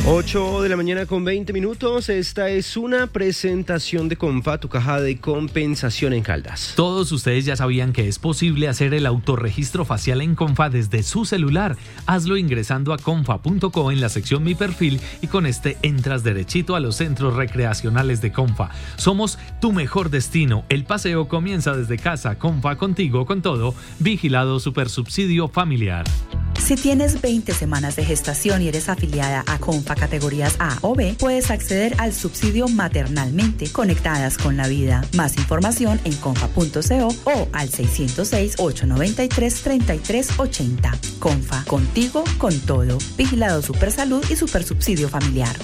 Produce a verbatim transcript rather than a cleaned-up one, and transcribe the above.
ocho de la mañana con veinte minutos. Esta es una presentación de Comfa, tu caja de compensación en Caldas. Todos ustedes ya sabían que es posible hacer el autorregistro facial en Comfa desde su celular. Hazlo ingresando a comfa punto co en la sección Mi Perfil y con este entras derechito a los centros recreacionales de Comfa. Somos tu mejor destino. El paseo comienza desde casa. Comfa, contigo con todo. Vigilado Supersubsidio Familiar. Si tienes veinte semanas de gestación y eres afiliada a Comfa categorías A o B, puedes acceder al subsidio maternalmente conectadas con la vida. Más información en comfa punto co o al seiscientos seis, ochocientos noventa y tres, treinta y tres ochenta. Comfa, contigo con todo. Vigilado Supersalud y Supersubsidio Familiar.